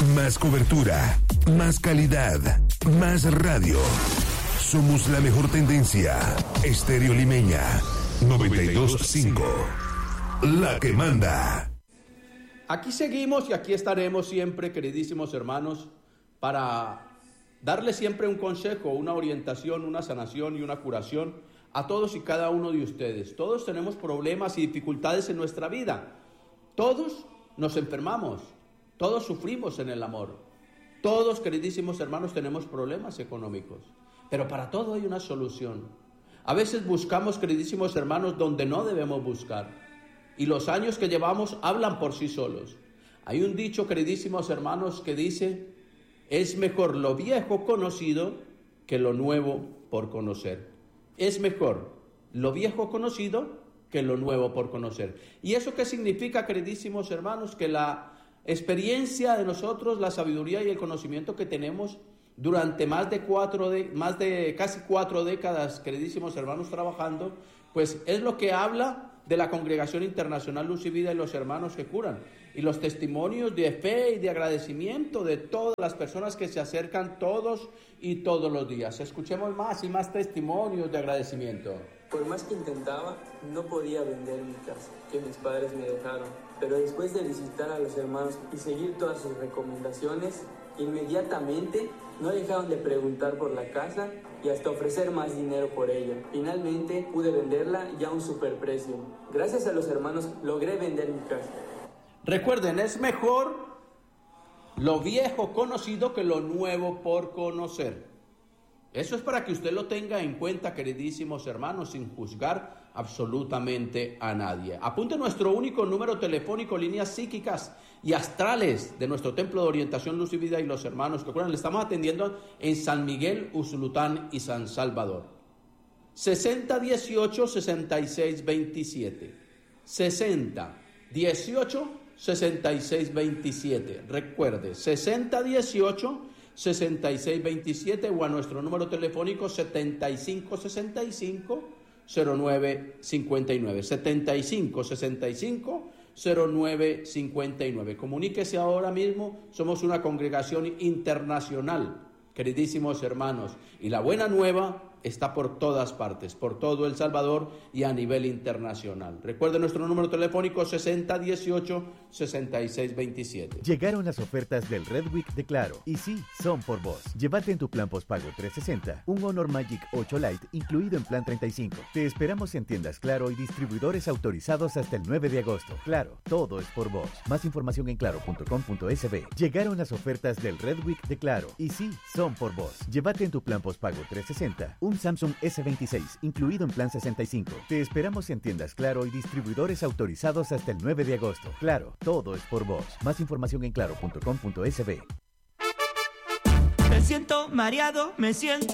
Más cobertura, más calidad, más radio. Somos la mejor tendencia. Estéreo Limeña 92.5. La que manda. Aquí seguimos y aquí estaremos siempre, queridísimos hermanos, para darle siempre un consejo, una orientación, una sanación y una curación a todos y cada uno de ustedes. Todos tenemos problemas y dificultades en nuestra vida. Todos nos enfermamos. Todos sufrimos en el amor. Todos, queridísimos hermanos, tenemos problemas económicos. Pero para todo hay una solución. A veces buscamos, queridísimos hermanos, donde no debemos buscar. Y los años que llevamos hablan por sí solos. Hay un dicho, queridísimos hermanos, que dice: es mejor lo viejo conocido que lo nuevo por conocer. Es mejor lo viejo conocido que lo nuevo por conocer. ¿Y eso qué significa, queridísimos hermanos? Que la experiencia de nosotros, la sabiduría y el conocimiento que tenemos durante más de casi 4 décadas, queridísimos hermanos, trabajando, pues es lo que habla de la Congregación Internacional Luz y Vida y los hermanos que curan, y los testimonios de fe y de agradecimiento de todas las personas que se acercan todos y todos los días. Escuchemos más y más testimonios de agradecimiento. Por más que intentaba, no podía vender mi casa, que mis padres me dejaron. Pero después de visitar a los hermanos y seguir todas sus recomendaciones, inmediatamente no dejaron de preguntar por la casa y hasta ofrecer más dinero por ella. Finalmente pude venderla ya a un superprecio. Gracias a los hermanos logré vender mi casa. Recuerden, es mejor lo viejo conocido que lo nuevo por conocer. Eso es para que usted lo tenga en cuenta, queridísimos hermanos, sin juzgar absolutamente a nadie. Apunte nuestro único número telefónico, líneas psíquicas y astrales de nuestro Templo de Orientación Luz y Vida y los hermanos que curan. Le estamos atendiendo en San Miguel, Usulután y San Salvador. 6018-6627. 6018-6627. Recuerde, 6018-6627 o a nuestro número telefónico 7565-0959. 7565-0959. Comuníquese ahora mismo. Somos una congregación internacional, queridísimos hermanos, y la buena nueva está por todas partes, por todo El Salvador y a nivel internacional. Recuerde nuestro número telefónico 6018-6627. Llegaron las ofertas del Red Week de Claro. Y sí, son por vos. Llévate en tu plan postpago 360 un Honor Magic 8 Lite incluido en plan 35. Te esperamos en tiendas Claro y distribuidores autorizados hasta el 9 de agosto. Claro, todo es por vos. Más información en claro.com.sb. Llegaron las ofertas del Red Week de Claro. Y sí, son por vos. Llévate en tu plan postpago 360 un Samsung S26 incluido en plan 65. Te esperamos en tiendas Claro y distribuidores autorizados hasta el 9 de agosto. Claro, todo es por vos. Más información en claro.com.sb. Me siento mareado, me siento